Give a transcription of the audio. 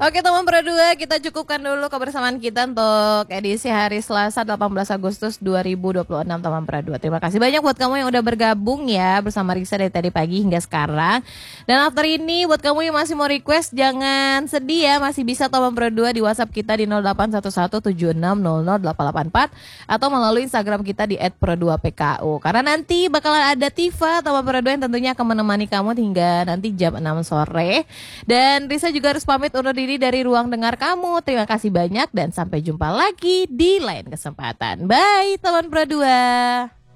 Oke teman Pro 2, kita cukupkan dulu kebersamaan kita untuk edisi hari Selasa 18 Agustus 2026 teman Pro 2. Terima kasih banyak buat kamu yang udah bergabung ya bersama Risa dari tadi pagi hingga sekarang. Dan after ini buat kamu yang masih mau request jangan sedih ya, masih bisa teman Pro 2 di WhatsApp kita di 081176000884 atau melalui Instagram kita di @pro2pku. Karena nanti bakalan ada Tifa teman Pro 2 yang tentunya akan menemani kamu hingga nanti jam 6 sore. Dan Risa juga harus pamit undur diri dari ruang dengar kamu. Terima kasih banyak dan sampai jumpa lagi di lain kesempatan. Bye teman Pro 2.